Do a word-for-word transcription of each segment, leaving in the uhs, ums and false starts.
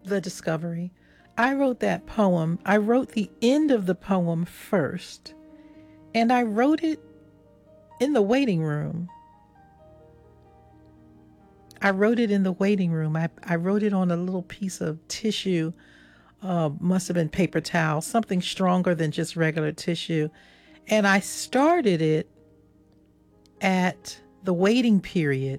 The Discovery. I wrote that poem. I wrote the end of the poem first, and I wrote it in the waiting room. I wrote it in the waiting room. I, I wrote it on a little piece of tissue, uh, must have been paper towel, something stronger than just regular tissue. And I started it at the waiting period.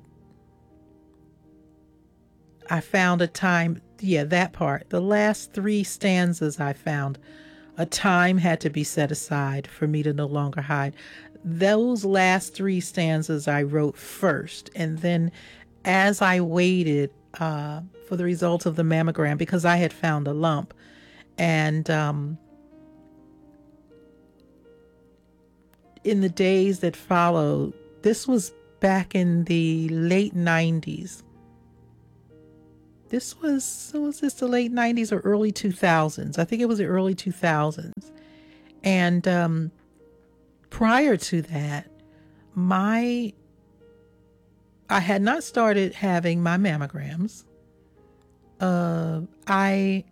I found a time, yeah, that part. The last three stanzas I found, a time had to be set aside for me to no longer hide. Those last three stanzas I wrote first, and then as I waited uh, for the results of the mammogram, because I had found a lump, and um, in the days that followed, this was back in the late nineties. This was, was this the late nineties or early two thousands? I think it was the early two thousands. And um, prior to that, my I had not started having my mammograms. Uh, I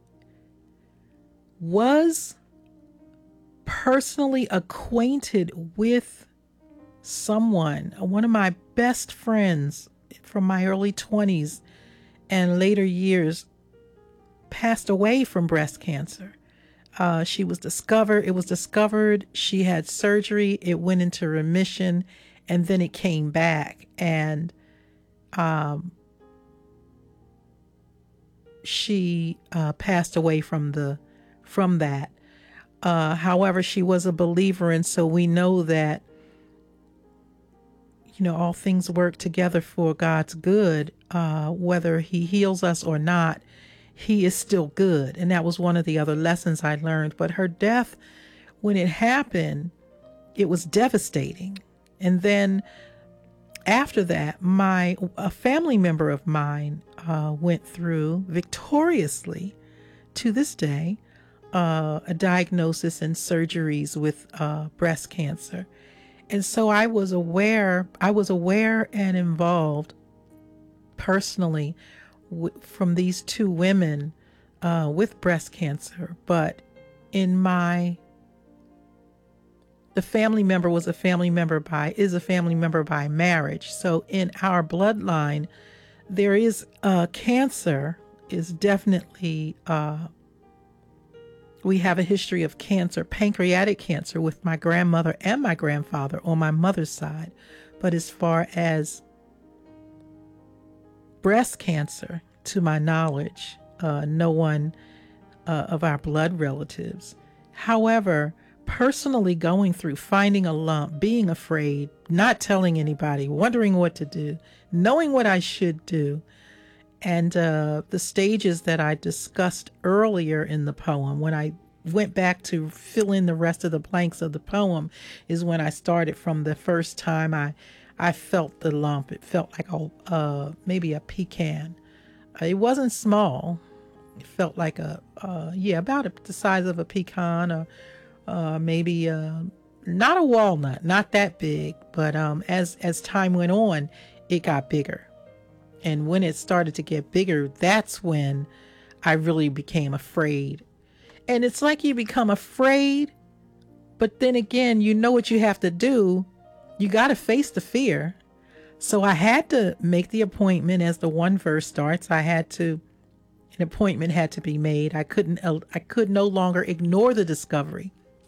was personally acquainted with someone, one of my best friends from my early twenties and later years, passed away from breast cancer. Uh, she was discovered, it was discovered, she had surgery, it went into remission, and then it came back. And um, she uh, passed away from the from that. Uh, however, she was a believer, and so we know that, you know, all things work together for God's good. Uh, whether he heals us or not, he is still good. And that was one of the other lessons I learned. But her death, when it happened, it was devastating. And then after that, my a family member of mine uh, went through victoriously, to this day, uh, a diagnosis and surgeries with uh, breast cancer. And so I was aware, I was aware and involved personally w- from these two women uh, with breast cancer. But in my, the family member was a family member by, is a family member by marriage. So in our bloodline, there is uh, cancer is definitely, uh, we have a history of cancer, pancreatic cancer with my grandmother and my grandfather on my mother's side. But as far as breast cancer, to my knowledge, uh, no one uh, of our blood relatives. However, personally going through finding a lump, being afraid, not telling anybody, wondering what to do, knowing what I should do, and uh, the stages that I discussed earlier in the poem, when I went back to fill in the rest of the blanks of the poem, is when I started from the first time I, I felt the lump. It felt like a uh, maybe a pecan. It wasn't small. It felt like a, uh, yeah, about the size of a pecan, or uh, maybe uh, not a walnut, not that big. But um, as as time went on, it got bigger. And when it started to get bigger, that's when I really became afraid. And it's like you become afraid, but then again, you know what you have to do. You got to face the fear. So I had to make the appointment. As the one verse starts, I had to, an appointment had to be made. I couldn't, I could no longer ignore the discovery.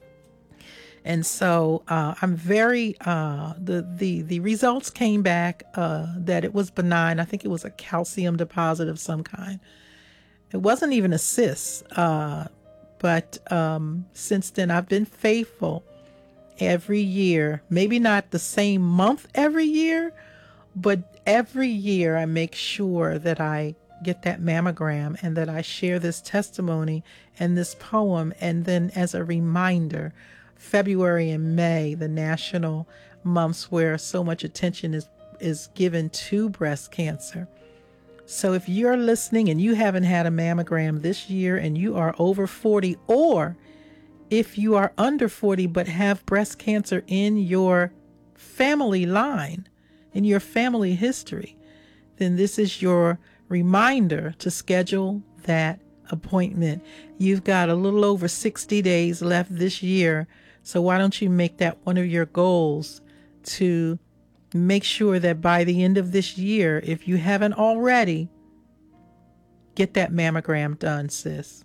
And so uh, I'm very, uh, the, the, the results came back uh, that it was benign. I think it was a calcium deposit of some kind. It wasn't even a cyst. Uh, but um, since then, I've been faithful every year. Maybe not the same month every year, but every year I make sure that I get that mammogram and that I share this testimony and this poem. And then as a reminder, February and May, the national months where so much attention is, is given to breast cancer. So if you're listening and you haven't had a mammogram this year and you are over forty, or if you are under forty but have breast cancer in your family line, in your family history, then this is your reminder to schedule that appointment. You've got a little over sixty days left this year. So why don't you make that one of your goals to make sure that by the end of this year, if you haven't already, get that mammogram done, sis.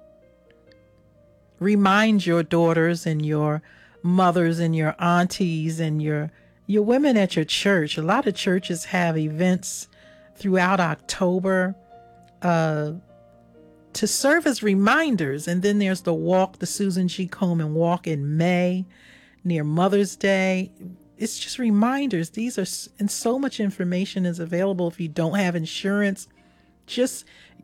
Remind your daughters and your mothers and your aunties and your your women at your church. A lot of churches have events throughout October uh, to serve as reminders. And then there's the walk, the Susan G. Komen walk in May near Mother's Day. It's just reminders. These are, and so much information is available if you don't have insurance. Just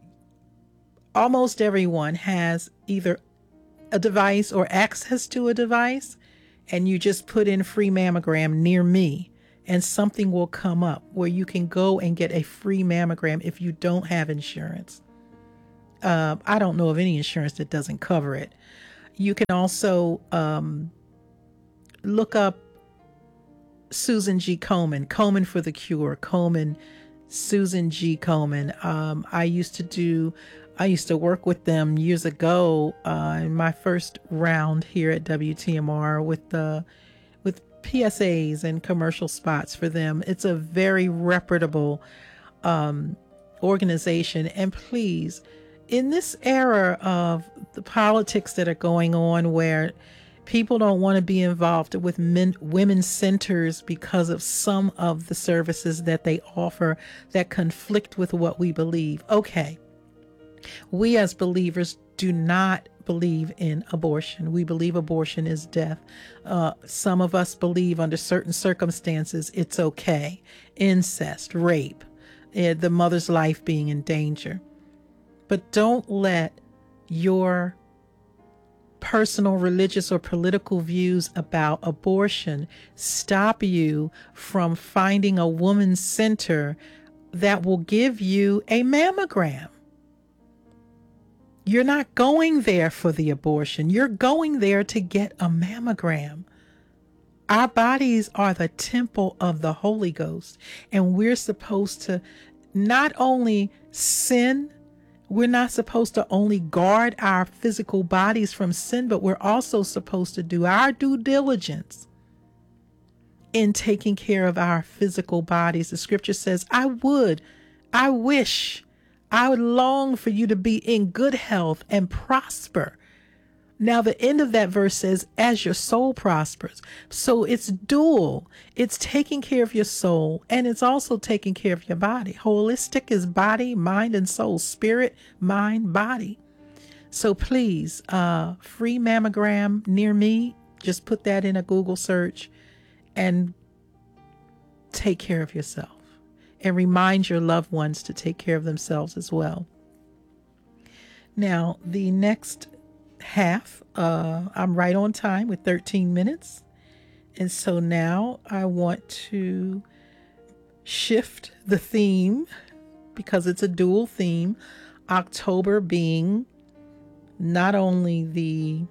almost everyone has either a device or access to a device, and you just put in free mammogram near me and something will come up where you can go and get a free mammogram if you don't have insurance. Uh, I don't know of any insurance that doesn't cover it. You can also um, look up Susan G. Komen, Komen for the Cure, Komen, Susan G. Komen. Um, I used to do I used to work with them years ago uh, in my first round here at W T M R with the with P S As and commercial spots for them. It's a very reputable um, organization. And please, in this era of the politics that are going on where people don't want to be involved with men, women's centers because of some of the services that they offer that conflict with what we believe. Okay. We as believers do not believe in abortion. We believe abortion is death. Uh, some of us believe under certain circumstances it's okay. Incest, rape, uh, the mother's life being in danger. But don't let your personal, religious, or political views about abortion stop you from finding a woman's center that will give you a mammogram. You're not going there for the abortion. You're going there to get a mammogram. Our bodies are the temple of the Holy Ghost, and we're supposed to not only sin, we're not supposed to only guard our physical bodies from sin, but we're also supposed to do our due diligence in taking care of our physical bodies. The scripture says, I would, I wish, I would long for you to be in good health and prosper. Now, the end of that verse says, as your soul prospers. So it's dual. It's taking care of your soul, and it's also taking care of your body. Holistic is body, mind, and soul. Spirit, mind, body. So please, uh, free mammogram near me. Just put that in a Google search and take care of yourself. And remind your loved ones to take care of themselves as well. Now, the next half, uh, I'm right on time with thirteen minutes. And so now I want to shift the theme because it's a dual theme. October being not only the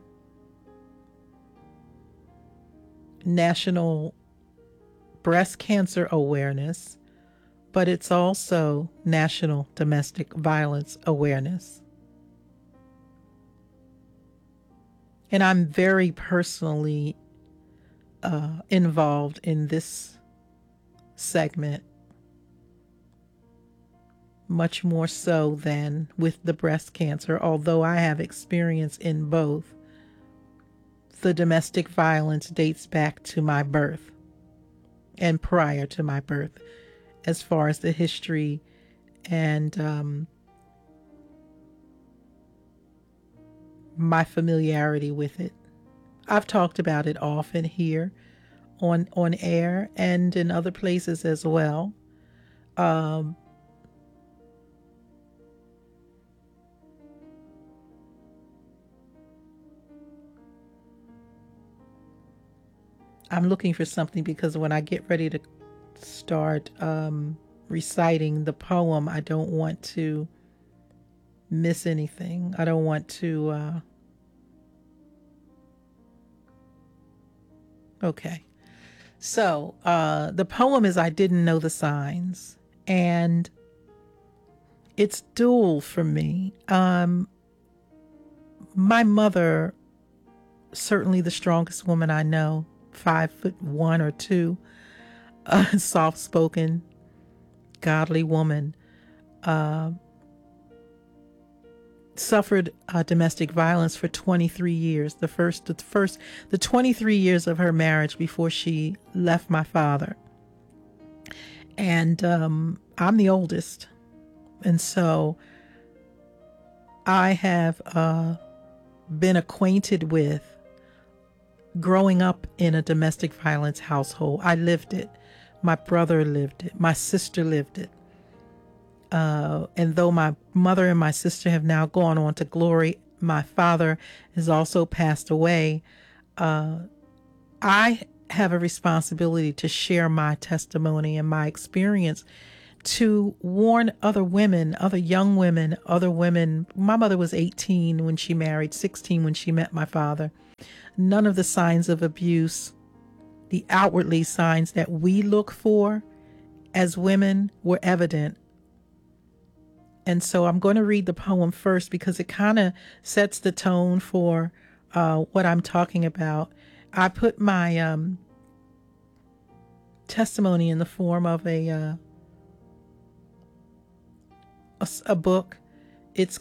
National Breast Cancer Awareness, but it's also National Domestic Violence Awareness. And I'm very personally uh, involved in this segment, much more so than with the breast cancer, although I have experience in both. The domestic violence dates back to my birth and prior to my birth, as far as the history and um, my familiarity with it. I've talked about it often here on on air and in other places as well. Um, I'm looking for something because when I get ready to start um, reciting the poem, I don't want to miss anything. I don't want to uh okay. So uh the poem is I Didn't Know the Signs. And it's dual for me. Um, my mother, certainly the strongest woman I know, five foot one or two, a soft spoken, godly woman, uh, suffered uh, domestic violence for twenty-three years. The first, the first, the twenty-three years of her marriage before she left my father. And um, I'm the oldest. And so I have uh, been acquainted with growing up in a domestic violence household. I lived it. My brother lived it. My sister lived it. Uh, and though my mother and my sister have now gone on to glory, my father has also passed away. Uh, I have a responsibility to share my testimony and my experience to warn other women, other young women, other women. My mother was eighteen when she married, sixteen when she met my father. None of the signs of abuse, the outwardly signs that we look for as women, were evident. And so I'm going to read the poem first because it kind of sets the tone for uh, what I'm talking about. I put my um, testimony in the form of a, uh, a a book. It's